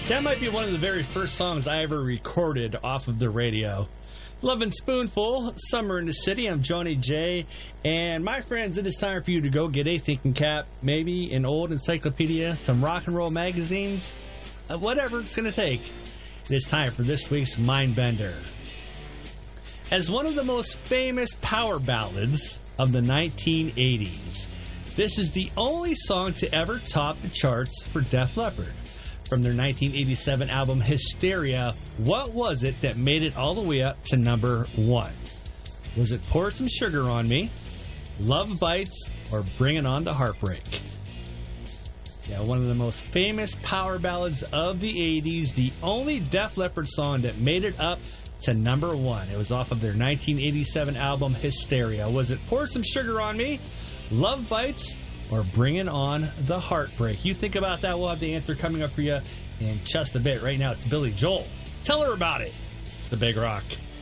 That might be one of the very first songs I ever recorded off of the radio. Lovin' Spoonful, Summer in the City. I'm Johnny J. And my friends, it is time for you to go get a thinking cap, maybe an old encyclopedia, some rock and roll magazines, whatever it's going to take. It is time for this week's Mindbender. As one of the most famous power ballads of the 1980s, this is the only song to ever top the charts for Def Leppard. From their 1987 album Hysteria, what was it that made it all the way up to number one? Was it Pour Some Sugar on Me, Love Bites, or Bringing On the Heartbreak? Yeah, one of the most famous power ballads of the 80s, the only Def Leppard song that made it up to number one. It was off of their 1987 album Hysteria. Was it Pour Some Sugar on Me, Love Bites, or Bringing On the Heartbreak? You think about that. We'll have the answer coming up for you in just a bit. Right now, it's Billy Joel. Tell her about it. It's the Big Rock.